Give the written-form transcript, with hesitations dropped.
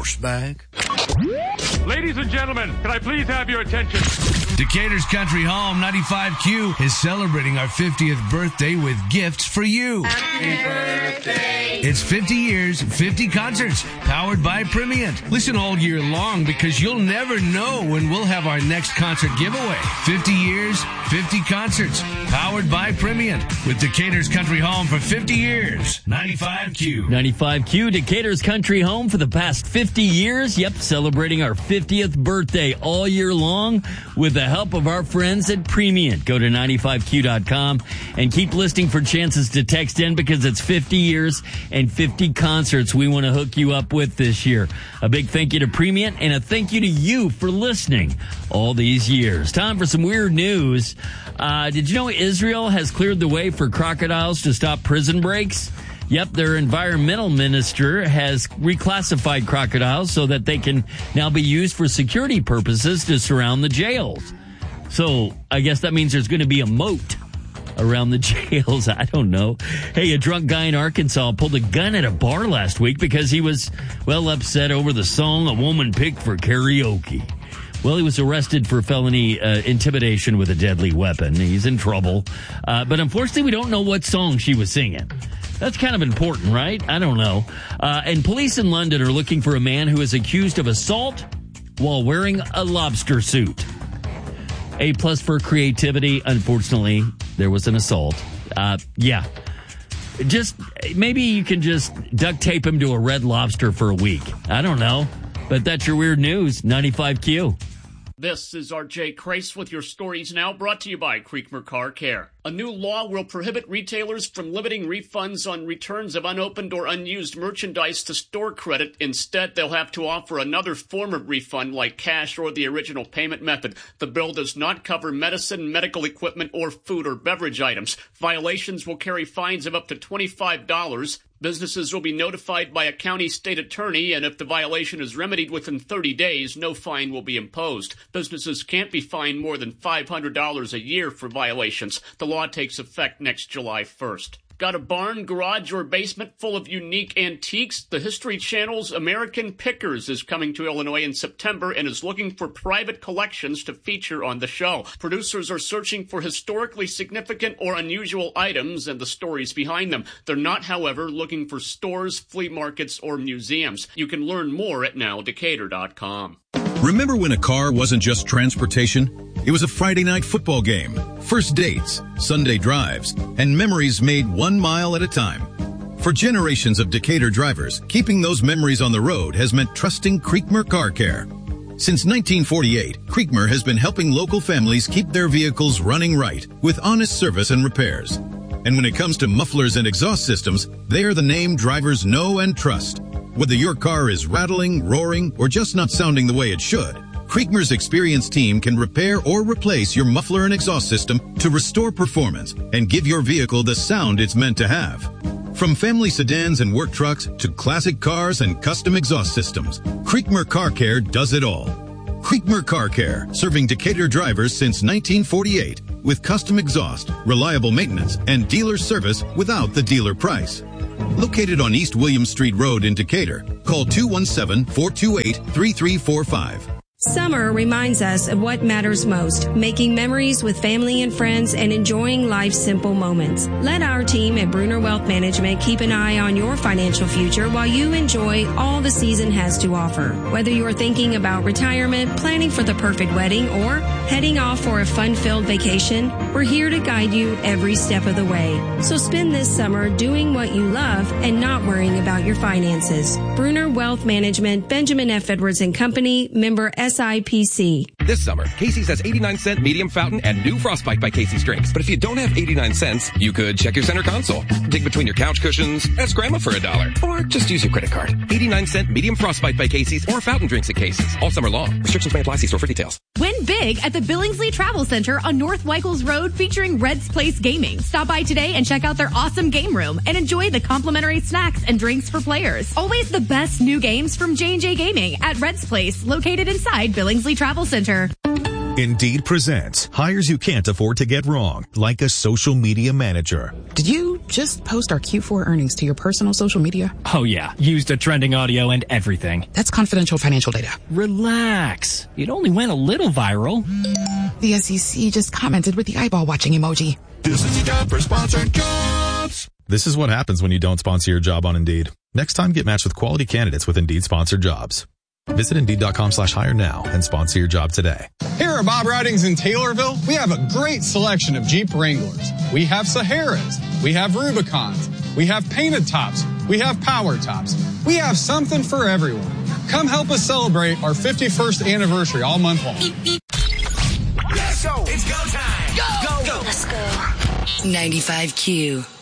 douchebag. Ladies and gentlemen, can I please have your attention? Decatur's Country Home 95Q is celebrating our 50th birthday with gifts for you. Happy birthday. It's 50 years, 50 concerts, powered by Primient. Listen all year long because you'll never know when we'll have our next concert giveaway. 50 years, 50 concerts, powered by Primient. With Decatur's Country Home for 50 years. 95Q. 95Q, Decatur's Country Home for the past 50 years. Yep, celebrating our 50th birthday all year long with the help of our friends at Premium. Go to 95q.com and keep listening for chances to text in because it's 50 years and 50 concerts we want to hook you up with this year. A big thank you to Premium and a thank you to you for listening all these years. Time for some weird news. Did you know Israel has cleared the way for crocodiles to stop prison breaks? Yep, their environmental minister has reclassified crocodiles so that they can now be used for security purposes to surround the jails. So I guess that means there's going to be a moat around the jails. I don't know. Hey, a drunk guy in Arkansas pulled a gun at a bar last week because he was, well, upset over the song a woman picked for karaoke. Well, he was arrested for felony intimidation with a deadly weapon. He's in trouble. But unfortunately, we don't know what song she was singing. That's kind of important, right? I don't know. And police in London are looking for a man who is accused of assault while wearing a lobster suit. A+ for creativity. Unfortunately, there was an assault. Yeah. Just, maybe you can just duct tape him to a Red Lobster for a week. I don't know. But that's your weird news. 95Q. This is R.J. Crace with your stories now, brought to you by Creekmer Car Care. A new law will prohibit retailers from limiting refunds on returns of unopened or unused merchandise to store credit. Instead, they'll have to offer another form of refund like cash or the original payment method. The bill does not cover medicine, medical equipment, or food or beverage items. Violations will carry fines of up to $25. Businesses will be notified by a county state attorney, and if the violation is remedied within 30 days, no fine will be imposed. Businesses can't be fined more than $500 a year for violations. The law takes effect next July 1st. Got a barn, garage, or basement full of unique antiques? The History Channel's American Pickers is coming to Illinois in September and is looking for private collections to feature on the show. Producers are searching for historically significant or unusual items and the stories behind them. They're not, however, looking for stores, flea markets, or museums. You can learn more at nowdecatur.com. Remember when a car wasn't just transportation? It was a Friday night football game, first dates, Sunday drives, and memories made 1 mile at a time. For generations of Decatur drivers, keeping those memories on the road has meant trusting Creekmer Car Care. Since 1948, Creekmer has been helping local families keep their vehicles running right with honest service and repairs. And when it comes to mufflers and exhaust systems, they are the name drivers know and trust. Whether your car is rattling, roaring, or just not sounding the way it should, Creekmer's experienced team can repair or replace your muffler and exhaust system to restore performance and give your vehicle the sound it's meant to have. From family sedans and work trucks to classic cars and custom exhaust systems, Creekmer Car Care does it all. Creekmer Car Care, serving Decatur drivers since 1948 with custom exhaust, reliable maintenance, and dealer service without the dealer price. Located on East William Street Road in Decatur, call 217-428-3345. Summer reminds us of what matters most, making memories with family and friends and enjoying life's simple moments. Let our team at Bruner Wealth Management keep an eye on your financial future while you enjoy all the season has to offer. Whether you're thinking about retirement, planning for the perfect wedding, or heading off for a fun-filled vacation, we're here to guide you every step of the way. So spend this summer doing what you love and not worrying about your finances. Bruner Wealth Management, Benjamin F. Edwards & Company, member SIPC. This summer, Casey's has 89-cent medium fountain and new Frostbite by Casey's drinks. But if you don't have 89 cents, you could check your center console, dig between your couch cushions, ask Grandma for $1, or just use your credit card. 89-cent medium Frostbite by Casey's or fountain drinks at Casey's all summer long. Restrictions may apply. See store for details. Win big at the Billingsley Travel Center on North Weichels Road, featuring Red's Place Gaming. Stop by today and check out their awesome game room and enjoy the complimentary snacks and drinks for players. Always the best new games from J&J Gaming at Red's Place, located inside Billingsley Travel Center. Indeed presents hires you can't afford to get wrong, like a social media manager. Did you just post our Q4 earnings to your personal social media? Oh yeah, used a trending audio and everything. That's confidential financial data. Relax. It only went a little viral. The SEC just commented with the eyeball watching emoji. This is the ad for sponsored jobs. This is what happens when you don't sponsor your job on Indeed. Next time, get matched with quality candidates with Indeed sponsored jobs. Visit Indeed.com/hire now and sponsor your job today. Here at Bob Ridings in Taylorville, we have a great selection of Jeep Wranglers. We have Saharas. We have Rubicons. We have painted tops. We have power tops. We have something for everyone. Come help us celebrate our 51st anniversary all month long. Let's go. It's go time. Go. Let's go. 95Q.